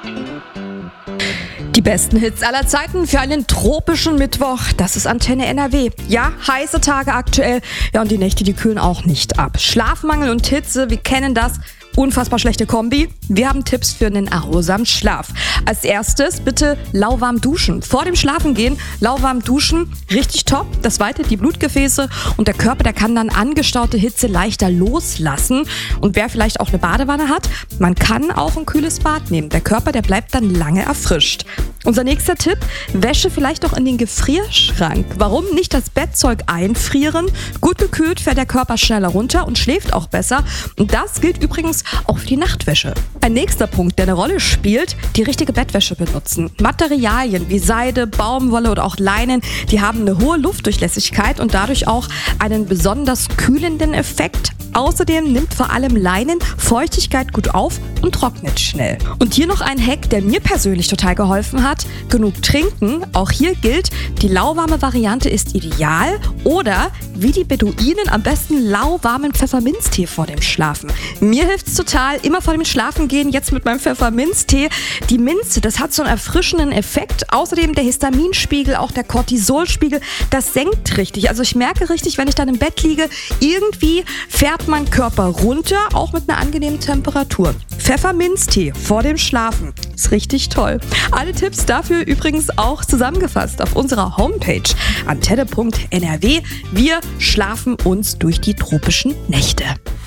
Die besten Hits aller Zeiten für einen tropischen Mittwoch, das ist Antenne NRW. Ja, heiße Tage aktuell, ja, und die Nächte, die kühlen auch nicht ab. Schlafmangel und Hitze, wir kennen das. Unfassbar schlechte Kombi. Wir haben Tipps für einen erholsamen Schlaf. Als erstes bitte lauwarm duschen. Vor dem Schlafengehen lauwarm duschen, richtig top. Das weitet die Blutgefäße und der Körper, der kann dann angestaute Hitze leichter loslassen. Und wer vielleicht auch eine Badewanne hat, man kann auch ein kühles Bad nehmen. Der Körper, der bleibt dann lange erfrischt. Unser nächster Tipp, Wäsche vielleicht auch in den Gefrierschrank. Warum nicht das Bettzeug einfrieren? Gut gekühlt fährt der Körper schneller runter und schläft auch besser. Und das gilt übrigens auch für die Nachtwäsche. Ein nächster Punkt, der eine Rolle spielt, die richtige Bettwäsche benutzen. Materialien wie Seide, Baumwolle oder auch Leinen, die haben eine hohe Luftdurchlässigkeit und dadurch auch einen besonders kühlenden Effekt. Außerdem nimmt vor allem Leinen Feuchtigkeit gut auf und trocknet schnell. Und hier noch ein Hack, der mir persönlich total geholfen hat. Genug trinken. Auch hier gilt, die lauwarme Variante ist ideal. Oder wie die Beduinen am besten lauwarmen Pfefferminztee vor dem Schlafen. Mir hilft es total, immer vor dem Schlafengehen, jetzt mit meinem Pfefferminztee. Die Minze, das hat so einen erfrischenden Effekt. Außerdem der Histaminspiegel, auch der Cortisolspiegel, das senkt richtig. Also ich merke richtig, wenn ich dann im Bett liege, irgendwie fährt mein Körper runter, auch mit einer angenehmen Temperatur. Pfefferminztee vor dem Schlafen. Ist richtig toll. Alle Tipps dafür übrigens auch zusammengefasst auf unserer Homepage antenne.nrw. Wir schlafen uns durch die tropischen Nächte.